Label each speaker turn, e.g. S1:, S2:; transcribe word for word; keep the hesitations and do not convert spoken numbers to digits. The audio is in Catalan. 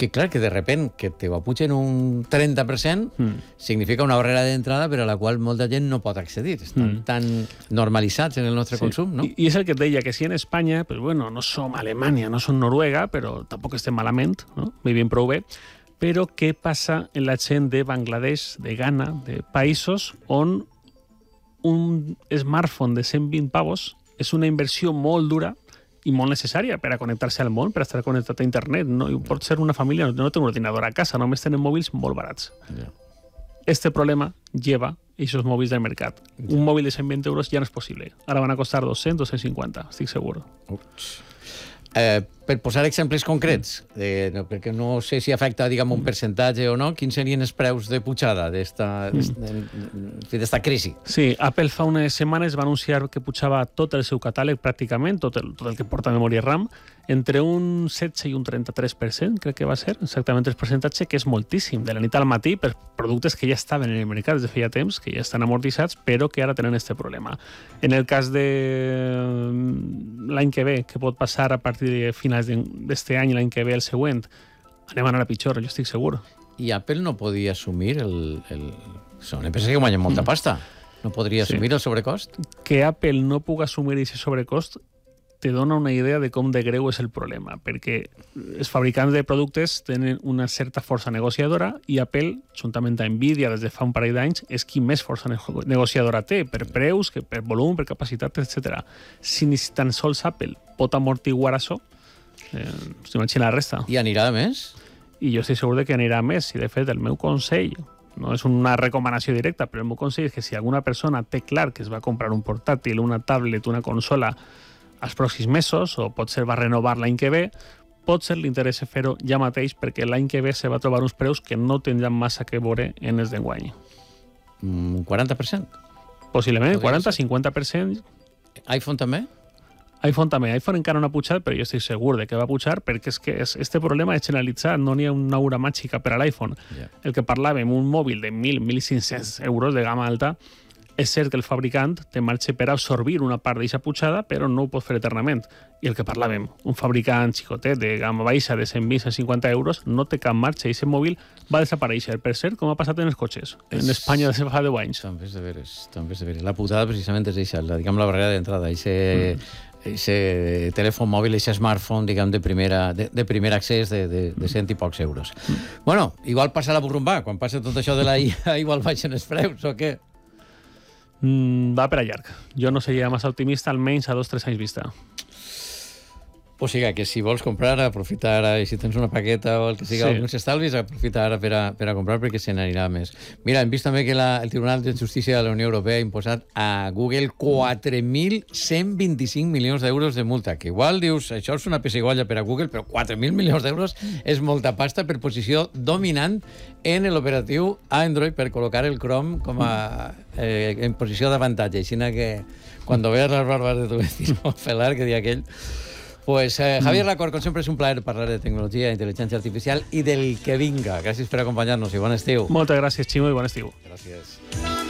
S1: que clar, que de repent que te ho apugen un trenta per cent mm. significa una barrera d'entrada per a la qual molta gent no pot accedir. Estan mm. tan normalitzats en el nostre sí. consum, no?
S2: I, I és el que et deia, que si en Espanya, pues bueno, no som Alemanya, no som Noruega, però tampoc estem malament, no? Vivim prou bé. Però què passa en la gent de Bangladesh, de Ghana, de països on un smartphone de cent vint pavos és una inversió molt dura i molt necessària per a connectar-se al món, per a estar connectat a internet. No? I pot ser una família, no té un ordinador a casa, només tenen mòbils molt barats. Yeah. Este problema lleva esos mòbils del mercat. Yeah. Un mòbil de cent vint euros ja no és possible. Ara van a costar doscents, dos-cents cinquanta, estic segur.
S1: Ups. Eh, per posar exemples concrets, eh, no, perquè no sé si afecta, diguem, un percentatge o no, quins serien els preus de pujada d'esta mm. crisi?
S2: Sí, Apple fa unes setmanes va anunciar que pujava tot el seu catàleg, pràcticament, tot el, tot el que porta memòria RAM, entre un setze i un trenta-tres per cent, crec que va ser, exactament el percentatge, que és moltíssim, de la nit al matí, per productes que ja estaven en el mercat des de feia temps, que ja estan amortitzats, però que ara tenen aquest problema. En el cas de l'any que ve, que pot passar a partir de finals d'este any i l'any que ve el següent, anem a anar a pitjor, jo estic segur.
S1: I Apple no podia assumir el... el... Són empreses que guanyen molta pasta. No podria assumir sí. el sobrecost?
S2: Que Apple no pugui assumir aquest sobrecost te dona una idea de com de greu és el problema, perquè els fabricants de productes tenen una certa força negociadora i Apple, juntament amb Nvidia des de fa un parell d'anys, és qui més força negociadora té, per preus, per volum, per capacitat, etcètera. Si ni tan sols Apple pot amortiguar això, eh, s'imagina la resta.
S1: I anirà a més?
S2: I jo estic segur de que anirà a més. I de fet, el meu consell, no és una recomanació directa, però el meu consell és que si alguna persona té clar que es va comprar un portàtil, una tablet, una consola als pròxims mesos, o potser va renovar l'any que ve, potser li interessa fer-ho ja mateix, perquè l'any que ve se va trobar uns preus que no tindran massa que veure en els d'enguany.
S1: Un quaranta per cent?
S2: Possiblement, quaranta a cinquanta per cent.
S1: iPhone també?
S2: iPhone també. iPhone encara no ha pujat, però jo estic segur de que va pujar, perquè és que este problema és generalitzat, no n'hi ha una aura màgica per a l'iPhone. Yeah. El que parlàvem, un mòbil de mil a mil cinc-cents euros de gamma alta, és cert que el fabricant té marge per absorbir una part d'aquesta pujada, però no ho pot fer eternament. I el que parlàvem, un fabricant xicotet de gamma baixa de cent vint a cent cinquanta euros no té cap marge i aquest mòbil va desaparèixer. Per cert, com ha passat en els cotxes. En Espanya des de fa deu anys.
S1: També és de veres, també és de veres. La putada precisament és això, la, diguem, la barrera d'entrada. Ese, mm. ese telèfon mòbil, ese smartphone, diguem, de, primera, de, de primer accés de, de, de cent i pocs euros. Mm. Bueno, igual passa la burrumbà. Quan passa tot això de la I A, igual baixen els preus, o què?
S2: Mm, va per a llarg. Jo no seria massa optimista, almenys a dos o tres anys vista.
S1: O sigui que si vols comprar, aprofita ara, i si tens una paqueta o el que sigui, sí. alguns estalvis, aprofita ara per a, per a comprar perquè se n'anirà més. Mira, hem vist també que la, el Tribunal de Justícia de la Unió Europea ha imposat a Google quatre mil cent vint-i-cinc milions d'euros de multa, que igual dius, això és una pessigolles per a Google, però quatre mil milions d'euros és molta pasta per posició dominant en l'operatiu Android, per col·locar el Chrome com a, eh, en posició d'avantatge. Així que quan veas las barbas de tu vecino felar, que dia aquell. Pues eh, Javier Lacorte, com sempre és un plaer parlar de tecnologia, intel·ligència artificial i del que vinga. Gràcies per acompanyar-nos i bon estiu.
S2: Moltes gràcies, Ximo, i bon estiu.
S1: Gràcies.